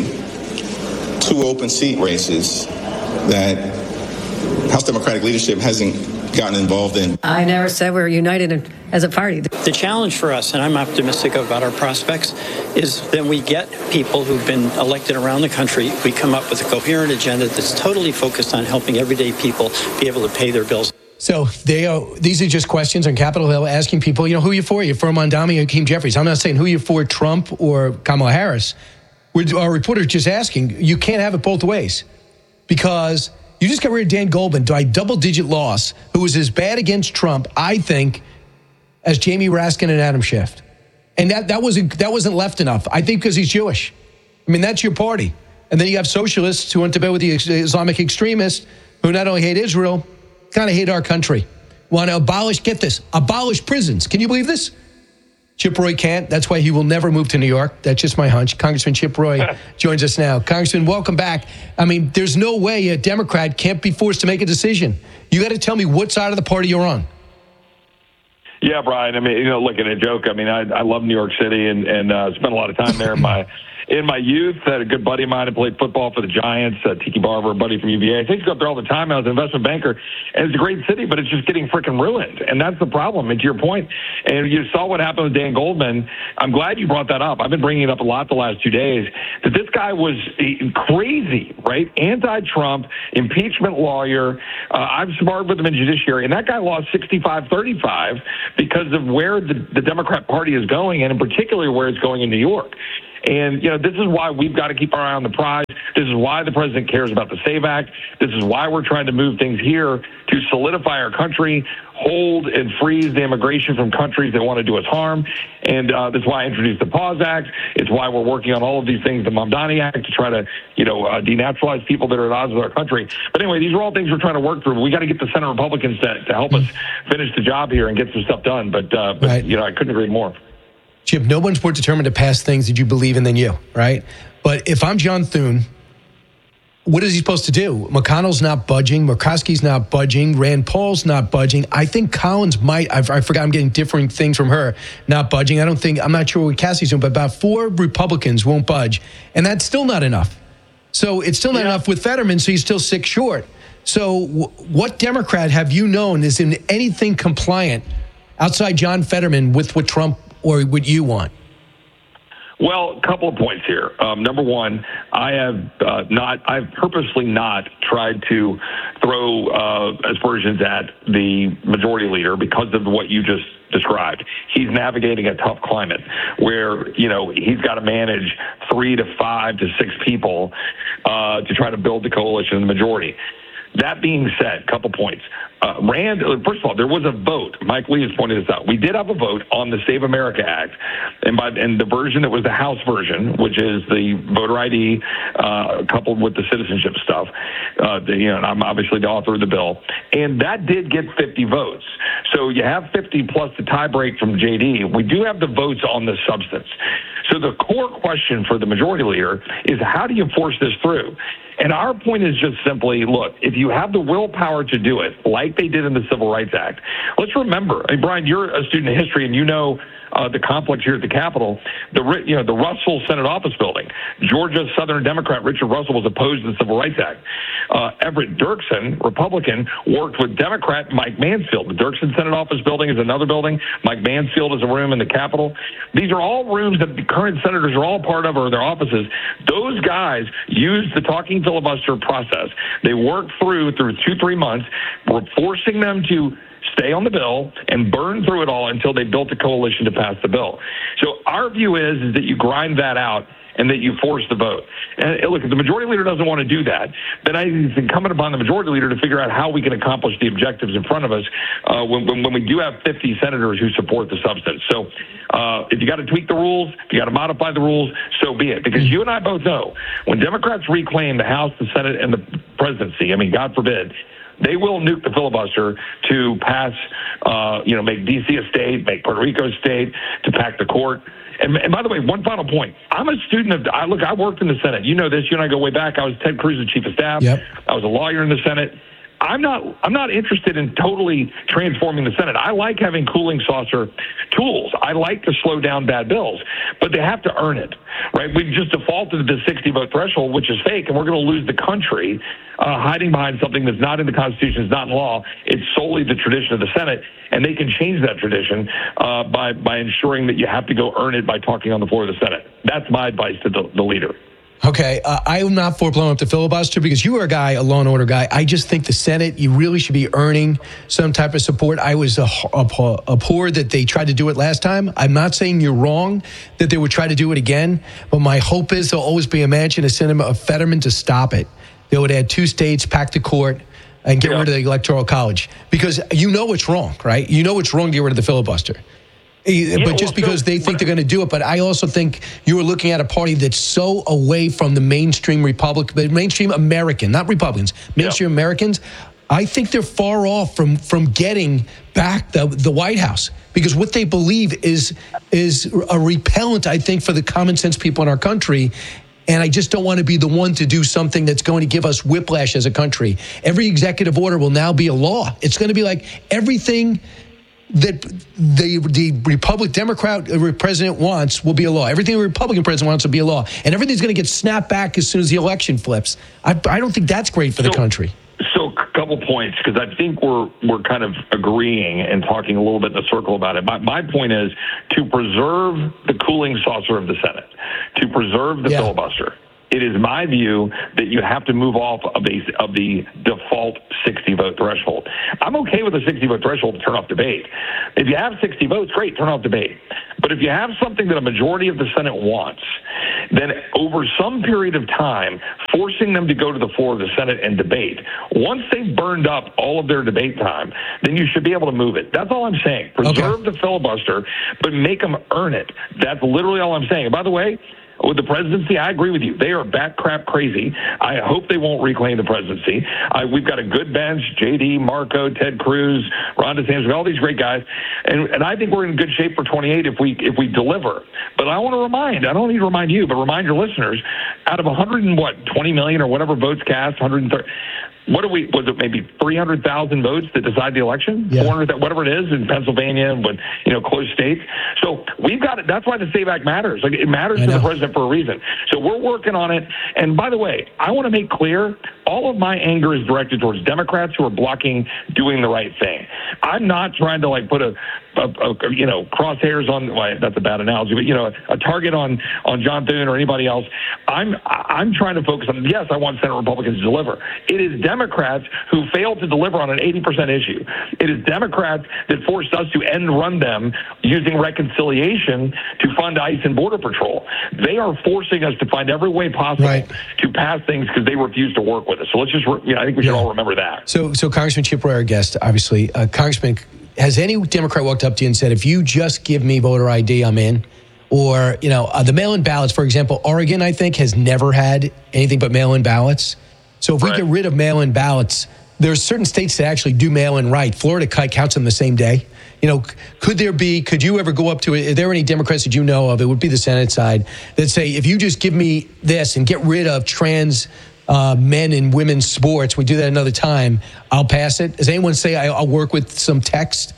2 open seat races that House Democratic leadership hasn't gotten involved in. I never said we're united as a party. The challenge for us, and I'm optimistic about our prospects, is that we get people who've been elected around the country. We come up with a coherent agenda that's totally focused on helping everyday people be able to pay their bills. So these are just questions on Capitol Hill asking people, who are you for? You're for Mondami or Hakeem Jeffries. I'm not saying who you're for, Trump or Kamala Harris. Our reporter just asking, you can't have it both ways because you just got rid of Dan Goldman by double-digit loss, who was as bad against Trump, I think, as Jamie Raskin and Adam Schiff. And that wasn't left enough, I think, because he's Jewish. I mean, that's your party. And then you have socialists who went to bed with the Islamic extremists who not only hate Israel, kind of hate our country. Want to abolish prisons. Can you believe this? Chip Roy can't. That's why he will never move to New York. That's just my hunch. Congressman Chip Roy joins us now. Congressman, welcome back. I mean, there's no way a Democrat can't be forced to make a decision. You got to tell me what side of the party you're on. Yeah, Brian. I mean, look, at a joke. I mean, I love New York City and spent a lot of time there in my youth. I had a good buddy of mine who played football for the Giants, Tiki Barber, a buddy from UVA. I think he's up there all the time. I was an investment banker, and it's a great city, but it's just getting freaking ruined, and that's the problem. And to your point, and you saw what happened with Dan Goldman. I'm glad you brought that up. I've been bringing it up a lot the last 2 days, that this guy was crazy, right? Anti-Trump, impeachment lawyer. I've sparred with him in judiciary, and that guy lost 65-35 because of where the Democrat Party is going, and in particular where it's going in New York. And, this is why we've got to keep our eye on the prize. This is why the president cares about the SAVE Act. This is why we're trying to move things here to solidify our country, hold and freeze the immigration from countries that want to do us harm. And that's why I introduced the PAUSE Act. It's why we're working on all of these things, the Mamdani Act, to try to, denaturalize people that are at odds with our country. But anyway, these are all things we're trying to work through. We got to get the Senate Republicans to help us finish the job here and get some stuff done. But right. I couldn't agree more. Chip, no one's more determined to pass things that you believe in than you, right? But if I'm John Thune, what is he supposed to do? McConnell's not budging. Murkowski's not budging. Rand Paul's not budging. I think Collins might. I forgot. I'm getting differing things from her. Not budging. I'm not sure what Cassie's doing, but about 4 Republicans won't budge. And that's still not enough. So it's still not enough with Fetterman, so he's still 6 short. So what Democrat have you known is in anything compliant outside John Fetterman with what Trump or what you want? Well, a couple of points here. Number one, I've purposely not tried to throw aspersions at the majority leader because of what you just described. He's navigating a tough climate where, he's got to manage 3 to 5 to 6 people to try to build the coalition in the majority. That being said, a couple points. Rand, first of all, there was a vote. Mike Lee has pointed this out. We did have a vote on the Save America Act, and the version that was the House version, which is the voter ID coupled with the citizenship stuff. And I'm obviously the author of the bill, and that did get 50 votes. So you have 50 plus the tie break from JD. We do have the votes on the substance. So the core question for the majority leader is, how do you force this through? And our point is just simply, look, if you have the willpower to do it, like they did in the Civil Rights Act, let's remember, Brian, you're a student of history, and you know the complex here at the Capitol, the Russell Senate Office Building. Georgia's Southern Democrat Richard Russell was opposed to the Civil Rights Act. Everett Dirksen, Republican, worked with Democrat Mike Mansfield. The Dirksen Senate Office Building is another building. Mike Mansfield is a room in the Capitol. These are all rooms that the current senators are all part of, or their offices. Those guys used the talking filibuster process. They worked through 2-3 months. We're forcing them to stay on the bill and burn through it all until they built a coalition to pass the bill. So our view is that you grind that out and that you force the vote. And look, if the majority leader doesn't want to do that, then I think it's incumbent upon the majority leader to figure out how we can accomplish the objectives in front of us when we do have 50 senators who support the substance. So if you got to tweak the rules, if you got to modify the rules, so be it. Because you and I both know when Democrats reclaim the House, the Senate, and the presidency, God forbid, they will nuke the filibuster to pass, make D.C. a state, make Puerto Rico a state, to pack the court. And by the way, one final point. I'm a student I worked in the Senate. You know this. You and I go way back. I was Ted Cruz's chief of staff. Yep. I was a lawyer in the Senate. I'm not interested in totally transforming the Senate. I like having cooling saucer tools. I like to slow down bad bills, but they have to earn it, right? We've just defaulted to the 60-vote threshold, which is fake, and we're going to lose the country hiding behind something that's not in the Constitution, is not in law. It's solely the tradition of the Senate, and they can change that tradition by ensuring that you have to go earn it by talking on the floor of the Senate. That's my advice to the leader. Okay, I am not for blowing up the filibuster because you are a law and order guy. I just think the Senate, you really should be earning some type of support. I was abhorred that they tried to do it last time. I'm not saying you're wrong that they would try to do it again, but my hope is there'll always be a match in a Senate of Fetterman to stop it. They would add 2 states, pack the court, and get rid of the Electoral College. Because you know it's wrong, right? You know it's wrong to get rid of the filibuster. But just because they think they're going to do it. But I also think you are looking at a party that's so away from the mainstream mainstream American, not Republicans, mainstream Americans. I think they're far off from getting back the White House because what they believe is a repellent, I think, for the common sense people in our country. And I just don't want to be the one to do something that's going to give us whiplash as a country. Every executive order will now be a law. It's going to be like everything that the Democrat president wants will be a law. Everything the Republican president wants will be a law. And everything's going to get snapped back as soon as the election flips. I don't think that's great for the country. So a couple points, because I think we're kind of agreeing and talking a little bit in a circle about it. My point is to preserve the cooling saucer of the Senate, to preserve the filibuster. It is my view that you have to move off of the default 60-vote threshold. I'm okay with a 60-vote threshold to turn off debate. If you have 60 votes, great, turn off debate. But if you have something that a majority of the Senate wants, then over some period of time, forcing them to go to the floor of the Senate and debate, once they've burned up all of their debate time, then you should be able to move it. That's all I'm saying. Preserve the filibuster, but make them earn it. That's literally all I'm saying. And by the way, with the presidency, I agree with you. They are bat crap crazy. I hope they won't reclaim the presidency. We've got a good bench: JD, Marco, Ted Cruz, Ron DeSantis, all these great guys, and I think we're in good shape for 28 if we deliver. But I want to I don't need to remind you, but remind your listeners: out of 120 million or whatever votes cast, 130. Was it maybe 300,000 votes that decide the election? 400, whatever it is in Pennsylvania and close states. So we've got it. That's why the SAVE Act matters. Like, it matters to the president for a reason. So we're working on it. And by the way, I want to make clear, all of my anger is directed towards Democrats who are blocking doing the right thing. I'm not trying to put a crosshairs on, that's a bad analogy, but a target on John Thune or anybody else. I'm trying to focus on, yes, I want Senate Republicans to deliver. It is Democrats who failed to deliver on an 80% issue. It is Democrats that forced us to run them using reconciliation to fund ICE and Border Patrol. They are forcing us to find every way possible to pass things because they refuse to work with us. So let's just, I think we should all remember that. So Congressman Chip Roy, our guest, obviously, Congressman, has any Democrat walked up to you and said, if you just give me voter ID, I'm in? Or, the mail-in ballots, for example, Oregon, I think, has never had anything but mail-in ballots. So if we get rid of mail-in ballots, there's certain states that actually do mail-in right. Florida counts them the same day. Could you ever go up to it? Are there any Democrats that you know of, it would be the Senate side, that say, if you just give me this and get rid of trans men and women's sports, we do that another time, I'll pass it? Does anyone say I'll work with some text?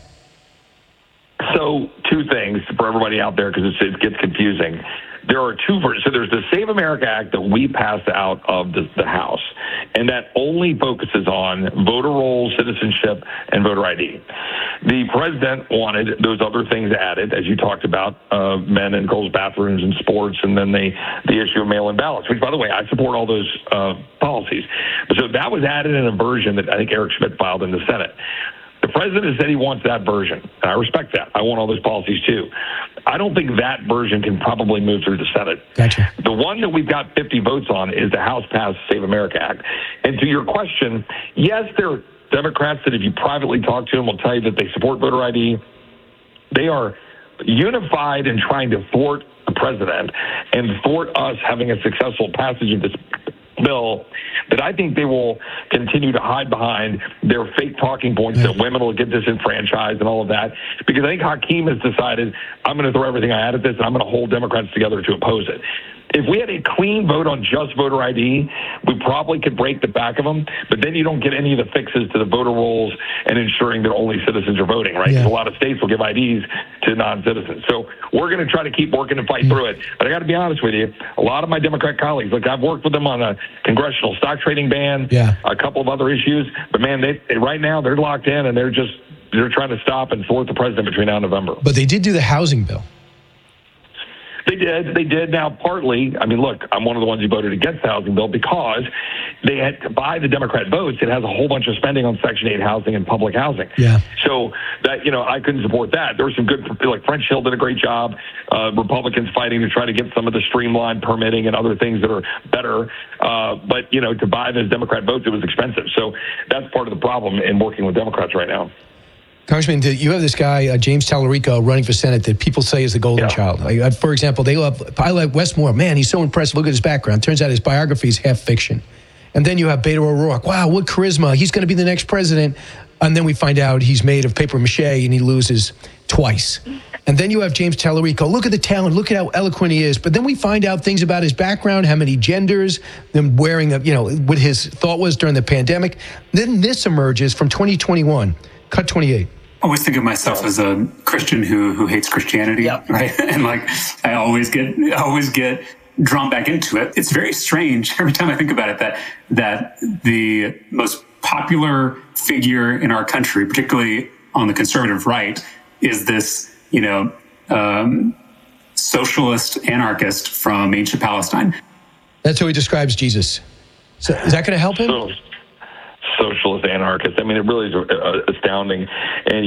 So two things for everybody out there, because it gets confusing. There are two versions. So there's the Save America Act that we passed out of the House, and that only focuses on voter rolls, citizenship, and voter ID. The president wanted those other things added, as you talked about, men and girls' bathrooms and sports, and then the issue of mail-in ballots, which, by the way, I support all those policies. So that was added in a version that I think Eric Schmidt filed in the Senate. The president has said he wants that version, and I respect that. I want all those policies, too. I don't think that version can probably move through the Senate. Gotcha. The one that we've got 50 votes on is the House-passed Save America Act. And to your question, yes, there are Democrats that if you privately talk to them will tell you that they support voter ID. They are unified in trying to thwart the president and thwart us having a successful passage of this bill, that I think they will continue to hide behind their fake talking points that women will get disenfranchised and all of that, because I think Hakeem has decided, I'm going to throw everything I had at this and I'm going to hold Democrats together to oppose it. If we had a clean vote on just voter ID, we probably could break the back of them, but then you don't get any of the fixes to the voter rolls and ensuring that only citizens are voting, right? Because a lot of states will give IDs to non-citizens. So we're going to try to keep working and fight through it. But I got to be honest with you, a lot of my Democrat colleagues, look, I've worked with them on a congressional stock trading ban, a couple of other issues, but man, right now they're locked in and they're trying to stop and thwart the president between now and November. But they did do the housing bill. They did. Now, partly, look, I'm one of the ones who voted against the housing bill because they had to buy the Democrat votes. It has a whole bunch of spending on Section 8 housing and public housing. Yeah. So that, I couldn't support that. There were some good, like French Hill did a great job. Republicans fighting to try to get some of the streamlined permitting and other things that are better. But, to buy those Democrat votes, it was expensive. So that's part of the problem in working with Democrats right now. Congressman, you have this guy, James Tallarico, running for Senate that people say is the golden child. For example, I like Wes Moore. Man, he's so impressive. Look at his background. Turns out his biography is half fiction. And then you have Beto O'Rourke. Wow, what charisma. He's going to be the next president. And then we find out he's made of paper mache and he loses twice. And then you have James Tallarico. Look at the talent. Look at how eloquent he is. But then we find out things about his background, how many genders, them wearing, what his thought was during the pandemic. Then this emerges from 2021. Cut 28. always think of myself as a Christian who hates Christianity, right? And like I always get drawn back into it. It's very strange every time I think about it that the most popular figure in our country, particularly on the conservative right, is this, socialist anarchist from ancient Palestine. That's how he describes Jesus. So is that going to help him? Socialist anarchist. I mean, it really is astounding. And,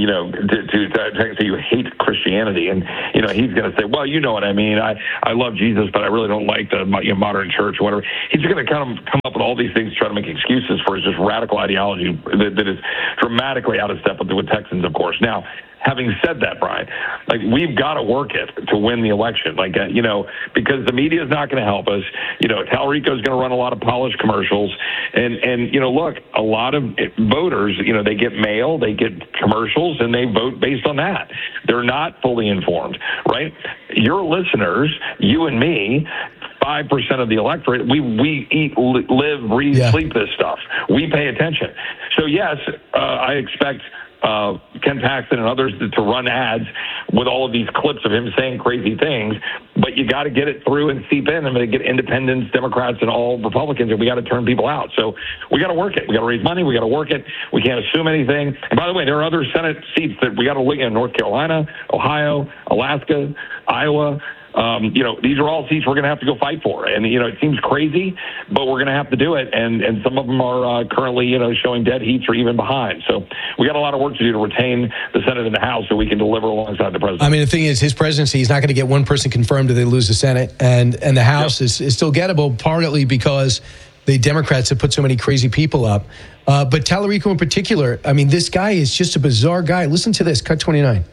to say you hate Christianity, and, he's going to say, well, you know what I mean. I love Jesus, but I really don't like the modern church or whatever. He's going to kind of come up with all these things to try to make excuses for his just radical ideology that is dramatically out of step with Texans, of course. Now, having said that, Brian, we've got to work it to win the election. Because the media is not going to help us. Talerico is going to run a lot of polished commercials. And look, a lot of voters, they get mail, they get commercials, and they vote based on that. They're not fully informed, right? Your listeners, you and me, 5% of the electorate, we eat, live, breathe, sleep this stuff. We pay attention. So, yes, I expect Ken Paxton and others to run ads with all of these clips of him saying crazy things, but you got to get it through and seep in. I'm going to get independents, Democrats, and all Republicans, and we got to turn people out. So we got to work it. We got to raise money. We got to work it. We can't assume anything. And by the way, there are other Senate seats that we got to look in: North Carolina, Ohio, Alaska, Iowa. These are all seats we're going to have to go fight for. And, it seems crazy, but we're going to have to do it. And some of them are currently, showing dead heats or even behind. So we got a lot of work to do to retain the Senate and the House so we can deliver alongside the president. I mean, the thing is, his presidency, he's not going to get one person confirmed if they lose the Senate. And the House is still gettable, partly because the Democrats have put so many crazy people up. But Talerico in particular, I mean, this guy is just a bizarre guy. Listen to this, cut 29.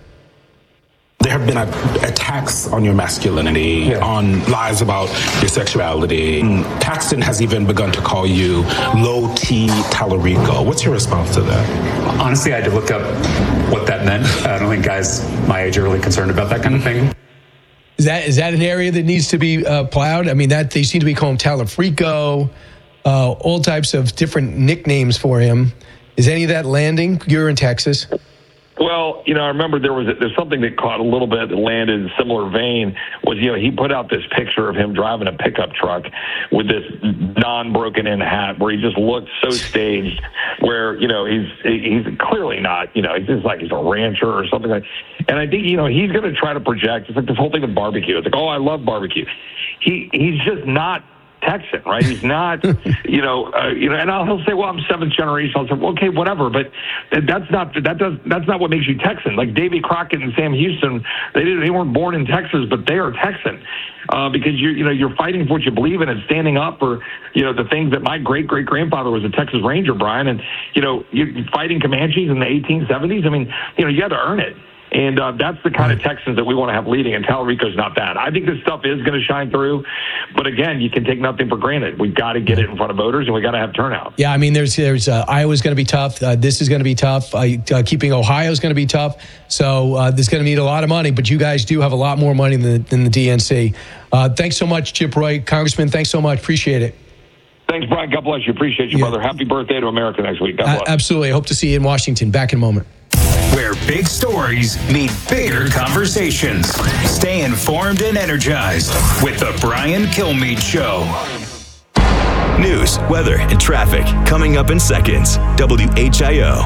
There have been attacks on your masculinity, on lies about your sexuality. Paxton has even begun to call you low T Talerico. What's your response to that? Honestly, I had to look up what that meant. I don't think guys my age are really concerned about that kind of thing. Is that an area that needs to be plowed? I mean, that they seem to be calling him Talefrico, all types of different nicknames for him. Is any of that landing? You're in Texas. Well, I remember there's something that caught a little bit that landed in a similar vein was, he put out this picture of him driving a pickup truck with this non-broken in hat where he just looked so staged where, he's clearly not, he's just like he's a rancher or something like that. And I think, he's going to try to project, it's like this whole thing with barbecue. It's like, oh, I love barbecue. He's just not Texan, right? He's not, and he'll say, well, I'm seventh generation. I'll say, well, okay, whatever. But that's not what makes you Texan. Like Davy Crockett and Sam Houston, they weren't born in Texas, but they are Texan because you're fighting for what you believe in and standing up for, the things that my great-great-grandfather was a Texas Ranger, Brian. And, you're fighting Comanches in the 1870s. I mean, you had to earn it. And that's the kind of Texans that we want to have leading, and Talerico's not that. I think this stuff is going to shine through, but again, you can take nothing for granted. We've got to get it in front of voters, and we got to have turnout. Yeah, I mean, there's Iowa's going to be tough. This is going to be tough. Keeping Ohio's going to be tough. So this is going to need a lot of money, but you guys do have a lot more money than the DNC. Thanks so much, Chip Roy. Congressman, thanks so much. Appreciate it. Thanks, Brian. God bless you. Appreciate you, brother. Happy birthday to America next week. God bless. Absolutely. I hope to see you in Washington. Back in a moment. Where big stories meet bigger conversations. Stay informed and energized with the Brian Kilmeade Show. News, weather, and traffic coming up in seconds. WHIO.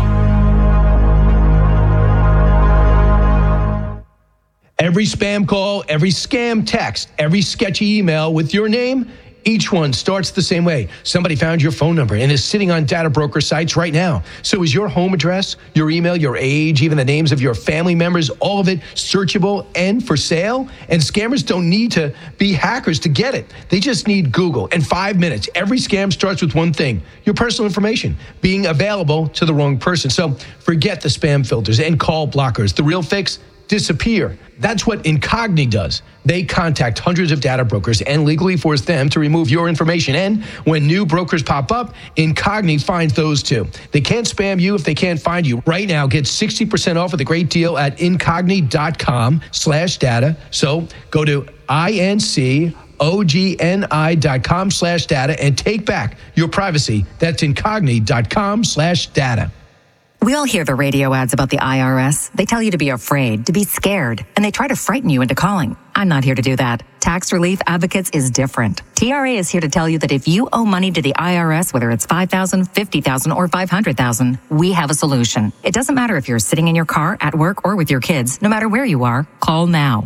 Every spam call, every scam text, every sketchy email with your name, each one starts the same way. Somebody found your phone number and is sitting on data broker sites right now. So is your home address, your email, your age, even the names of your family members, all of it searchable and for sale? And scammers don't need to be hackers to get it. They just need Google. In 5 minutes, every scam starts with one thing: your personal information being available to the wrong person. So forget the spam filters and call blockers. The real fix: disappear. That's what Incogni does. They contact hundreds of data brokers and legally force them to remove your information. And when new brokers pop up, Incogni finds those too. They can't spam you if they can't find you. Right now, get 60% off with a great deal at incogni.com/data. So go to incogni.com/data and take back your privacy. That's incogni.com/data. We all hear the radio ads about the IRS. They tell you to be afraid, to be scared, and they try to frighten you into calling. I'm not here to do that. Tax Relief Advocates is different. TRA is here to tell you that if you owe money to the IRS, whether it's $5,000, $50,000, or $500,000, we have a solution. It doesn't matter if you're sitting in your car, at work, or with your kids. No matter where you are, call now.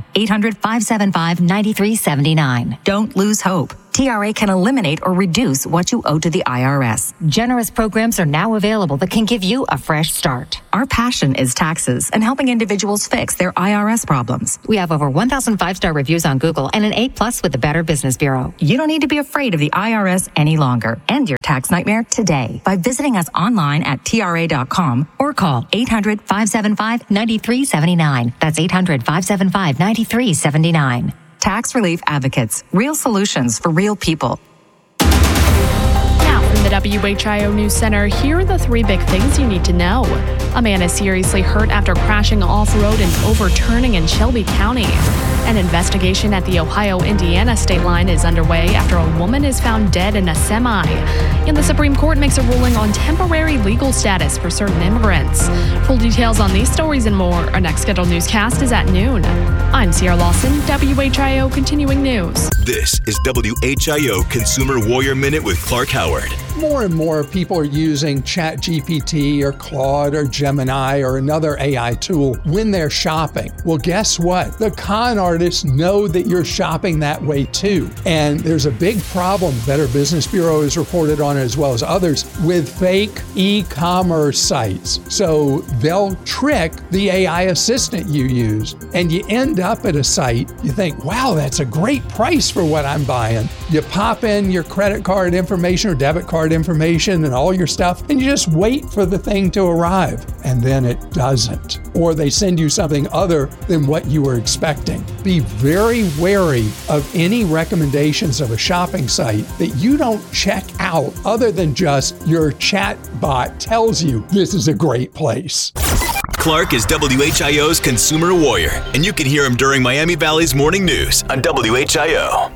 800-575-9379. Don't lose hope. TRA can eliminate or reduce what you owe to the IRS. Generous programs are now available that can give you a fresh start. Our passion is taxes and helping individuals fix their IRS problems. We have over 1,000 five-star reviews on Google and an A+ with the Better Business Bureau. You don't need to be afraid of the IRS any longer. End your tax nightmare today by visiting us online at TRA.com or call 800-575-9379. That's 800-575-9379. Tax Relief Advocates. Real solutions for real people. Now from the WHIO News Center, here are the 3 big things you need to know. A man is seriously hurt after crashing off-road and overturning in Shelby County. An investigation at the Ohio-Indiana state line is underway after a woman is found dead in a semi. And the Supreme Court makes a ruling on temporary legal status for certain immigrants. Full details on these stories and more. Our next scheduled newscast is at noon. I'm Sierra Lawson, WHIO Continuing News. This is WHIO Consumer Warrior Minute with Clark Howard. More and more people are using ChatGPT or Claude or Gemini or another AI tool when they're shopping. Well, guess what? The con artists know that you're shopping that way too. And there's a big problem, Better Business Bureau has reported on it as well as others, with fake e-commerce sites. So they'll trick the AI assistant you use, and you end up at a site, you think, wow, that's a great price for what I'm buying. You pop in your credit card information or debit card information and all your stuff, and you just wait for the thing to arrive, and then it doesn't. Or they send you something other than what you were expecting. Be very wary of any recommendations of a shopping site that you don't check out other than just your chat bot tells you this is a great place. Clark is WHIO's Consumer Warrior, and you can hear him during Miami Valley's Morning News on WHIO.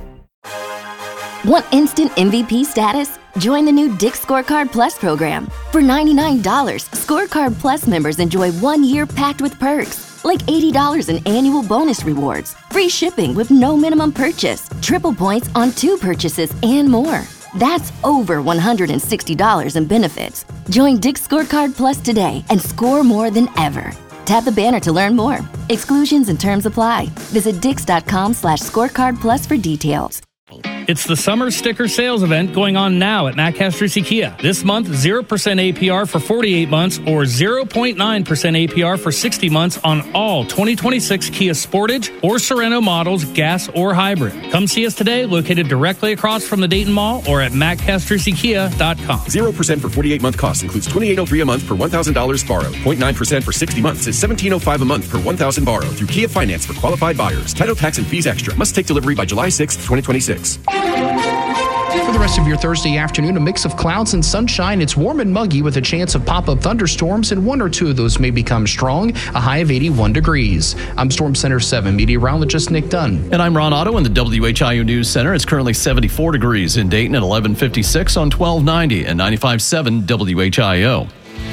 Want instant MVP status? Join the new Dick's Scorecard Plus program. For $99, Scorecard Plus members enjoy 1 year packed with perks, like $80 in annual bonus rewards, free shipping with no minimum purchase, triple points on 2 purchases, and more. That's over $160 in benefits. Join Dick's Scorecard Plus today and score more than ever. Tap the banner to learn more. Exclusions and terms apply. Visit dix.com/scorecardplus for details. It's the summer sticker sales event going on now at Matt Castries Kia. This month, 0% APR for 48 months or 0.9% APR for 60 months on all 2026 Kia Sportage or Sorento models, gas or hybrid. Come see us today, located directly across from the Dayton Mall or at mattcastrieskia.com. 0% for 48-month cost includes $2,803 a month per $1,000 borrowed. 0.9% for 60 months is $1,705 a month per $1,000 borrowed through Kia Finance for qualified buyers. Title, tax, and fees extra. Must take delivery by July 6th, 2026. For the rest of your Thursday afternoon, a mix of clouds and sunshine. It's warm and muggy with a chance of pop-up thunderstorms, and 1 or 2 of those may become strong, a high of 81 degrees. I'm Storm Center 7 meteorologist Nick Dunn. And I'm Ron Otto in the WHIO News Center. It's currently 74 degrees in Dayton at 11:56 on 1290 and 95.7 WHIO.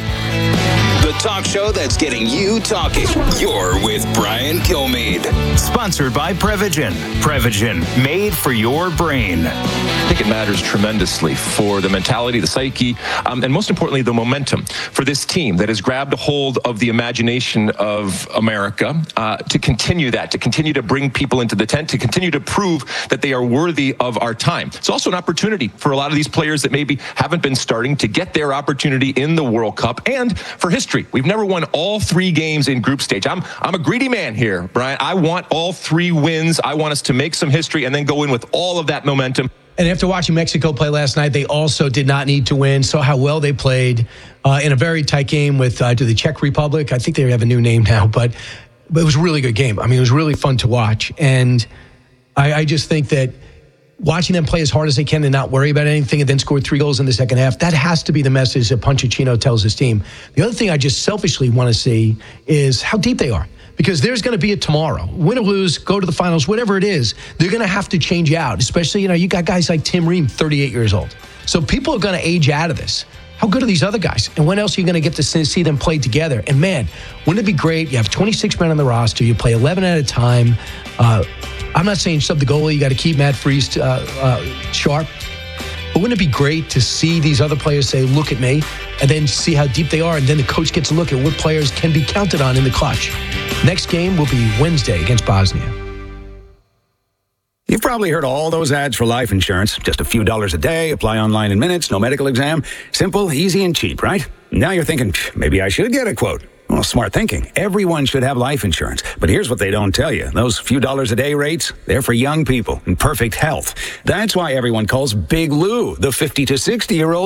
The talk show that's getting you talking. You're with Brian Kilmeade. Sponsored by Prevagen. Prevagen, made for your brain. I think it matters tremendously for the mentality, the psyche, and most importantly, the momentum for this team that has grabbed a hold of the imagination of America to continue that, to continue to bring people into the tent, to continue to prove that they are worthy of our time. It's also an opportunity for a lot of these players that maybe haven't been starting to get their opportunity in the World Cup, and for history. We've never won all 3 games in group stage. I'm a greedy man here, Brian. I want all 3 wins. I want us to make some history and then go in with all of that momentum. And after watching Mexico play last night, they also did not need to win. Saw how well they played in a very tight game with the Czech Republic. I think they have a new name now, but it was a really good game. I mean, it was really fun to watch. And I just think that watching them play as hard as they can and not worry about anything and then score 3 goals in the second half, that has to be the message that Pochettino tells his team. The other thing I just selfishly want to see is how deep they are. Because there's going to be a tomorrow. Win or lose, go to the finals, whatever it is, they're going to have to change out. Especially, you got guys like Tim Ream, 38 years old. So people are going to age out of this. how good are these other guys? And when else are you going to get to see them play together? And man, wouldn't it be great? You have 26 men on the roster. You play 11 at a time. I'm not saying sub the goalie. You got to keep Matt Freese sharp. But wouldn't it be great to see these other players say, look at me, and then see how deep they are, and then the coach gets a look at what players can be counted on in the clutch. Next game will be Wednesday against Bosnia. You've probably heard all those ads for life insurance. Just a few dollars a day, apply online in minutes, no medical exam. Simple, easy, and cheap, right? Now you're thinking, maybe I should get a quote. Well, smart thinking. Everyone should have life insurance. But here's what they don't tell you. Those few dollars a day rates, they're for young people in perfect health. That's why everyone calls Big Lou the 50 to 60-year-old